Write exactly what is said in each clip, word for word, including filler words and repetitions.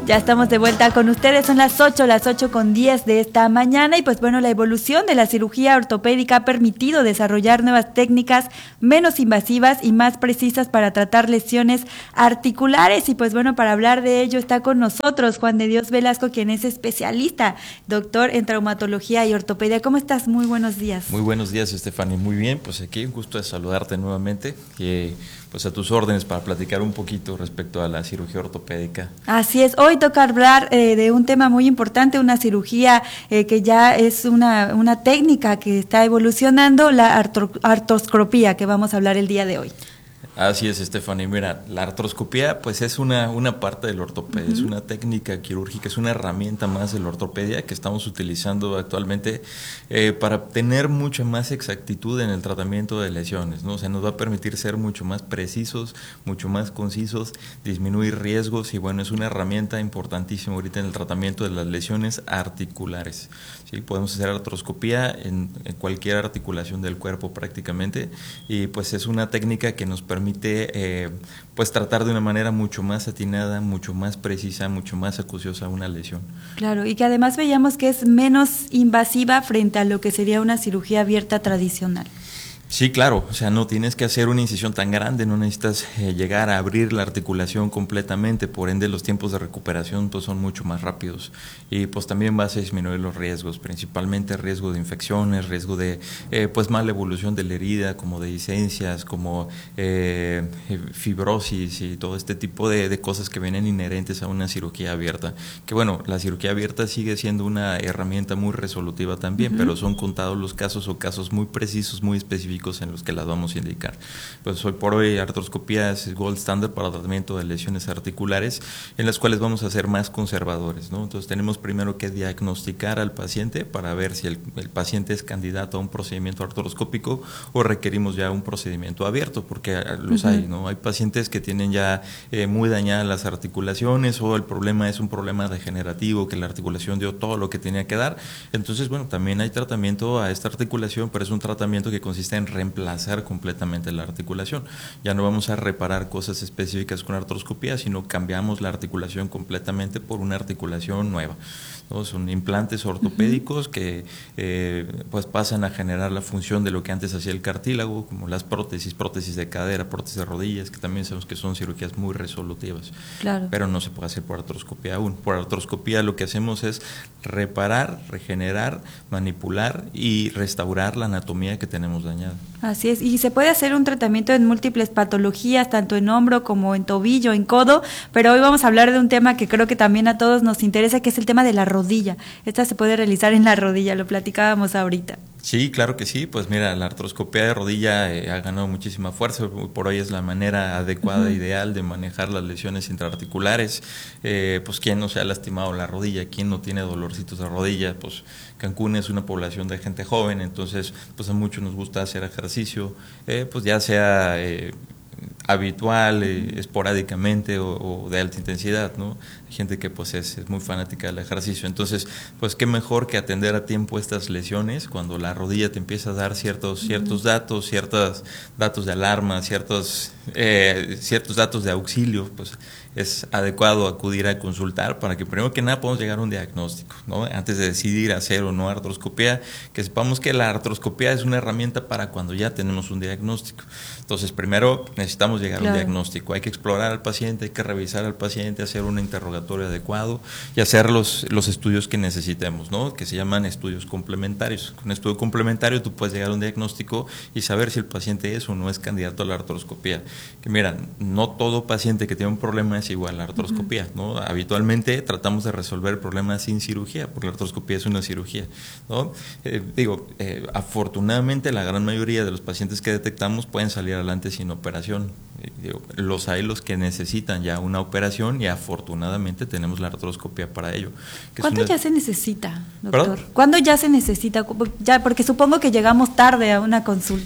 Ya estamos de vuelta con ustedes, son las ocho, las ocho con diez de esta mañana y pues bueno, la evolución de la cirugía ortopédica ha permitido desarrollar nuevas técnicas menos invasivas y más precisas para tratar lesiones articulares y pues bueno, para hablar de ello está con nosotros Juan de Dios Velasco, quien es especialista, doctor en traumatología y ortopedia. ¿Cómo estás? Muy buenos días. Muy buenos días, Estefany. Muy bien, pues aquí un gusto de saludarte nuevamente y pues a tus órdenes para platicar un poquito respecto a la cirugía ortopédica. Así es, hoy toca hablar eh, de un tema muy importante, una cirugía eh, que ya es una, una técnica que está evolucionando, la artro, artroscopía, que vamos a hablar el día de hoy. Así es, Estefany. Mira, la artroscopía pues es una, una parte de la ortopedia, uh-huh. Es una técnica quirúrgica, es una herramienta más de la ortopedia que estamos utilizando actualmente eh, para tener mucha más exactitud en el tratamiento de lesiones, ¿no? O sea, nos va a permitir ser mucho más precisos, mucho más concisos, disminuir riesgos y bueno, es una herramienta importantísima ahorita en el tratamiento de las lesiones articulares, ¿sí? Podemos hacer artroscopía en, en cualquier articulación del cuerpo prácticamente y pues es una técnica que nos permite permite eh, pues tratar de una manera mucho más atinada, mucho más precisa, mucho más acuciosa una lesión. Claro, y que además veíamos que es menos invasiva frente a lo que sería una cirugía abierta tradicional. Sí, claro, o sea, no tienes que hacer una incisión tan grande, no necesitas eh, llegar a abrir la articulación completamente, por ende los tiempos de recuperación pues son mucho más rápidos y pues también vas a disminuir los riesgos, principalmente riesgo de infecciones, riesgo de eh, pues mala evolución de la herida, como de discencias, como eh, fibrosis y todo este tipo de, de cosas que vienen inherentes a una cirugía abierta, que bueno, la cirugía abierta sigue siendo una herramienta muy resolutiva también, uh-huh. Pero son contados los casos o casos muy precisos, muy específicos en los que las vamos a indicar. Pues hoy por hoy artroscopía es gold standard para el tratamiento de lesiones articulares en las cuales vamos a ser más conservadores, ¿no? Entonces tenemos primero que diagnosticar al paciente para ver si el, el paciente es candidato a un procedimiento artroscópico o requerimos ya un procedimiento abierto, porque los uh-huh. hay, ¿no? Hay pacientes que tienen ya eh, muy dañadas las articulaciones o el problema es un problema degenerativo, que la articulación dio todo lo que tenía que dar. Entonces, bueno, también hay tratamiento a esta articulación, pero es un tratamiento que consiste en reemplazar completamente la articulación. Ya no vamos a reparar cosas específicas con artroscopía, sino cambiamos la articulación completamente por una articulación nueva, ¿no? Son implantes ortopédicos uh-huh. que eh, pues pasan a generar la función de lo que antes hacía el cartílago, como las prótesis, prótesis de cadera, prótesis de rodillas, que también sabemos que son cirugías muy resolutivas. Claro. Pero no se puede hacer por artroscopía aún. Por artroscopía lo que hacemos es reparar, regenerar, manipular y restaurar la anatomía que tenemos dañada. Así es, y se puede hacer un tratamiento en múltiples patologías, tanto en hombro como en tobillo, en codo, pero hoy vamos a hablar de un tema que creo que también a todos nos interesa, que es el tema de la rodilla. Esta se puede realizar en la rodilla, lo platicábamos ahorita. Sí, claro que sí, pues mira, la artroscopía de rodilla eh, ha ganado muchísima fuerza, por hoy es la manera adecuada, uh-huh. ideal de manejar las lesiones intraarticulares, eh, pues quién no se ha lastimado la rodilla, quién no tiene dolorcitos de rodilla, pues Cancún es una población de gente joven, entonces pues a muchos nos gusta hacer ejercicio, eh, pues ya sea eh, habitual, eh, esporádicamente o, o de alta intensidad, ¿no? Hay gente que pues es, es muy fanática del ejercicio, entonces pues qué mejor que atender a tiempo estas lesiones cuando la rodilla te empieza a dar ciertos, ciertos datos, ciertos datos de alarma, ciertos, eh, ciertos datos de auxilio, pues es adecuado acudir a consultar para que primero que nada podamos llegar a un diagnóstico, ¿no? Antes de decidir hacer o no artroscopía, que sepamos que la artroscopía es una herramienta para cuando ya tenemos un diagnóstico. Entonces primero necesitamos llegar claro. a un diagnóstico, hay que explorar al paciente, hay que revisar al paciente, hacer un interrogatorio adecuado y hacer los, los estudios que necesitemos, ¿no? Que se llaman estudios complementarios. Con un estudio complementario tú puedes llegar a un diagnóstico y saber si el paciente es o no es candidato a la artroscopía. Que mira, no todo paciente que tiene un problema es igual a la artroscopía, ¿no? Habitualmente tratamos de resolver problemas sin cirugía, porque la artroscopía es una cirugía, ¿no? Eh, digo, eh, afortunadamente la gran mayoría de los pacientes que detectamos pueden salir adelante sin operación. Eh, digo, los hay los que necesitan ya una operación y afortunadamente tenemos la artroscopía para ello. ¿Cuándo una... ya se necesita, doctor? ¿Perdón? ¿Cuándo ya se necesita? Ya, porque supongo que llegamos tarde a una consulta.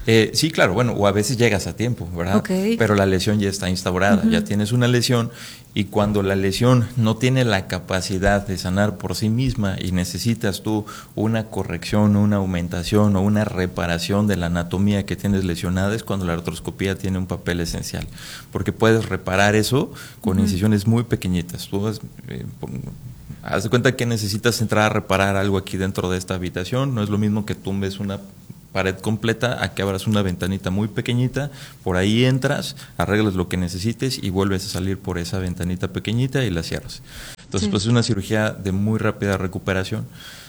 Eh, sí, claro, bueno, o a veces llegas a tiempo, ¿verdad? Okay. Pero la lesión ya está instaurada, uh-huh. ya tienes una lesión, y cuando la lesión no tiene la capacidad de sanar por sí misma y necesitas tú una corrección, una aumentación o una reparación de la anatomía que tienes lesionada, es cuando la artroscopía tiene un papel esencial, porque puedes reparar eso con uh-huh. incisiones muy pequeñitas. Tú vas, eh, haz de cuenta que necesitas entrar a reparar algo aquí dentro de esta habitación, no es lo mismo que tumbes una pared completa a que abras una ventanita muy pequeñita, por ahí entras, arreglas lo que necesites y vuelves a salir por esa ventanita pequeñita y la cierras. Entonces, sí. pues es una cirugía de muy rápida recuperación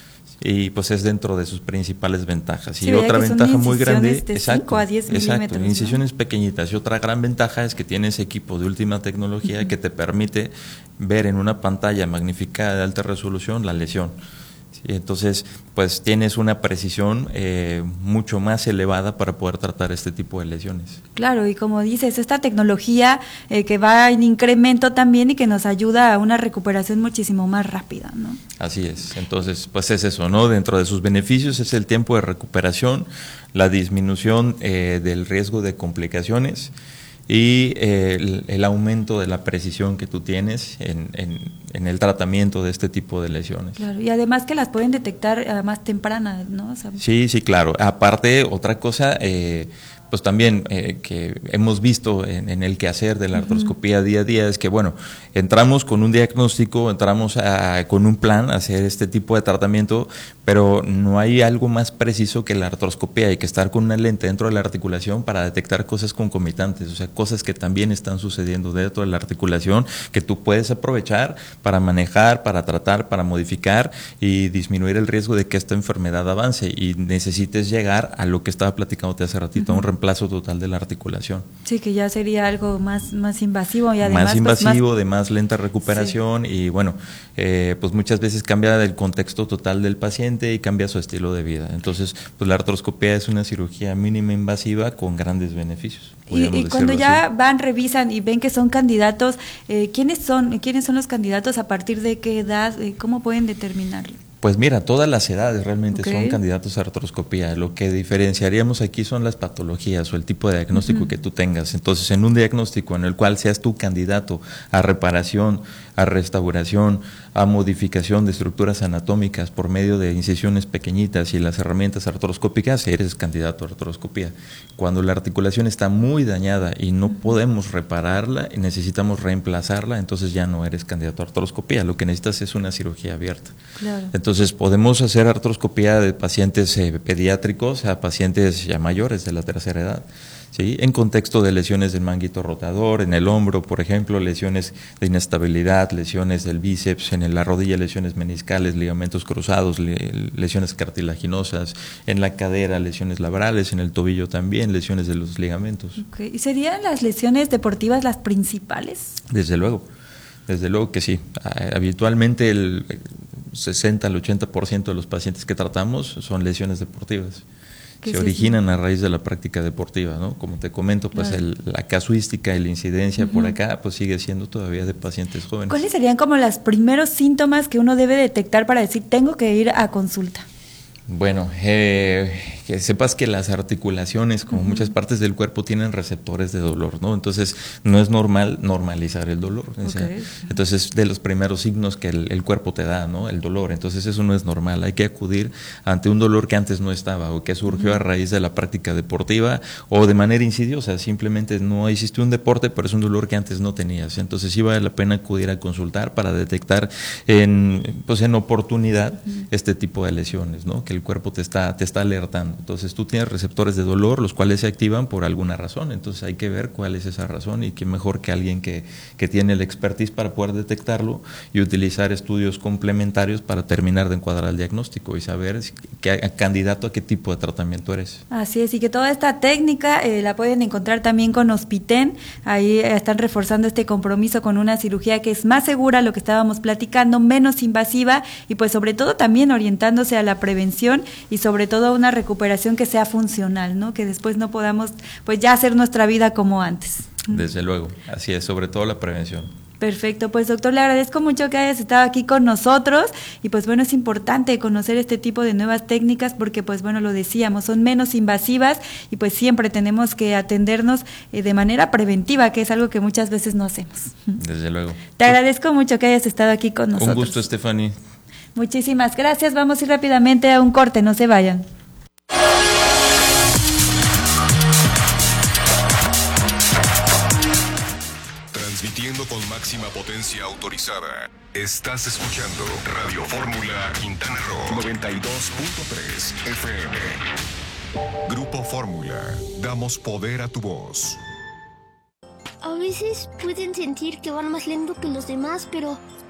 y pues es dentro de sus principales ventajas. Sí, y otra ventaja muy grande, de exacto, cinco a diez exacto, ¿no? incisiones pequeñitas. Y otra gran ventaja es que tienes equipo de última tecnología uh-huh. que te permite ver en una pantalla magnificada de alta resolución la lesión. Y entonces, pues tienes una precisión eh, mucho más elevada para poder tratar este tipo de lesiones. Claro, y como dices, esta tecnología eh, que va en incremento también y que nos ayuda a una recuperación muchísimo más rápida, ¿no? Así es, entonces, pues es eso, ¿no? Dentro de sus beneficios es el tiempo de recuperación, la disminución eh, del riesgo de complicaciones y eh, el, el aumento de la precisión que tú tienes en, en, en el tratamiento de este tipo de lesiones. Claro, y además que las pueden detectar más tempranas, ¿no? O sea, sí, sí, claro. Aparte, otra cosa, eh, pues también eh, que hemos visto en, en el quehacer de la artroscopía uh-huh. día a día es que, bueno, entramos con un diagnóstico, entramos a, con un plan a hacer este tipo de tratamiento, pero no hay algo más preciso que la artroscopía. Hay que estar con una lente dentro de la articulación para detectar cosas concomitantes, o sea, cosas que también están sucediendo dentro de la articulación que tú puedes aprovechar para manejar, para tratar, para modificar y disminuir el riesgo de que esta enfermedad avance y necesites llegar a lo que estaba platicándote hace ratito, uh-huh. un reemplazo total de la articulación. Sí, que ya sería algo más, más invasivo y además más invasivo, pues, más... de más lenta recuperación sí. y bueno, eh, pues muchas veces cambia el contexto total del paciente y cambia su estilo de vida. Entonces, pues la artroscopía es una cirugía mínima invasiva con grandes beneficios. Y, y cuando ya así. van, revisan y ven que son candidatos, eh, ¿quiénes son? ¿Quiénes son los candidatos? ¿A partir de qué edad? ¿Cómo pueden determinarlo? Pues mira, todas las edades realmente okay. son candidatos a artroscopía. Lo que diferenciaríamos aquí son las patologías o el tipo de diagnóstico uh-huh. que tú tengas. Entonces, en un diagnóstico en el cual seas tú candidato a reparación, a restauración, a modificación de estructuras anatómicas por medio de incisiones pequeñitas y las herramientas artroscópicas, eres candidato a artroscopía. Cuando la articulación está muy dañada y no podemos repararla y necesitamos reemplazarla, entonces ya no eres candidato a artroscopía. Lo que necesitas es una cirugía abierta. Claro. Entonces podemos hacer artroscopía de pacientes eh, pediátricos a pacientes ya mayores de la tercera edad. ¿Sí? En contexto de lesiones del manguito rotador, en el hombro, por ejemplo, lesiones de inestabilidad, lesiones del bíceps, en la rodilla, lesiones meniscales, ligamentos cruzados, lesiones cartilaginosas, en la cadera, lesiones labrales, en el tobillo también, lesiones de los ligamentos. Okay. ¿Y serían las lesiones deportivas las principales? Desde luego, desde luego que sí. Habitualmente el sesenta al ochenta por ciento de los pacientes que tratamos son lesiones deportivas. Se originan a raíz de la práctica deportiva, ¿no? Como te comento, pues claro. el, la casuística y la incidencia uh-huh. por acá pues sigue siendo todavía de pacientes jóvenes. ¿Cuáles serían como los primeros síntomas que uno debe detectar para decir tengo que ir a consulta? Bueno, eh, que sepas que las articulaciones, como uh-huh. muchas partes del cuerpo, tienen receptores de dolor, ¿no? Entonces, no es normal normalizar el dolor. Okay. O sea, entonces, de los primeros signos que el, el cuerpo te da, ¿no? El dolor. Entonces, eso no es normal. Hay que acudir ante un dolor que antes no estaba o que surgió uh-huh. a raíz de la práctica deportiva o de manera insidiosa. Simplemente no hiciste un deporte, pero es un dolor que antes no tenías. Entonces, sí vale la pena acudir a consultar para detectar en, pues, en oportunidad uh-huh. este tipo de lesiones, ¿no? Que el cuerpo te está, te está alertando. Entonces tú tienes receptores de dolor, los cuales se activan por alguna razón. Entonces hay que ver cuál es esa razón y qué mejor que alguien que, que tiene el expertise para poder detectarlo y utilizar estudios complementarios para terminar de encuadrar el diagnóstico y saber qué candidato a qué tipo de tratamiento eres. Así es, y que toda esta técnica eh, la pueden encontrar también con Hospiten. Ahí están reforzando este compromiso con una cirugía que es más segura, lo que estábamos platicando, menos invasiva y pues sobre todo también orientándose a la prevención y sobre todo una recuperación que sea funcional, ¿no? Que después no podamos pues ya hacer nuestra vida como antes. Desde luego, así es, sobre todo la prevención. Perfecto, pues doctor, le agradezco mucho que hayas estado aquí con nosotros y pues bueno, es importante conocer este tipo de nuevas técnicas porque pues bueno, lo decíamos, son menos invasivas y pues siempre tenemos que atendernos eh, de manera preventiva, que es algo que muchas veces no hacemos. Desde luego. Te agradezco mucho que hayas estado aquí con nosotros. Un gusto, Stephanie. Muchísimas gracias, vamos a ir rápidamente a un corte, no se vayan. Transmitiendo con máxima potencia autorizada. Estás escuchando Radio Fórmula Quintana Roo noventa y dos punto tres F M. Grupo Fórmula. Damos poder a tu voz. A veces pueden sentir que van más lento que los demás, pero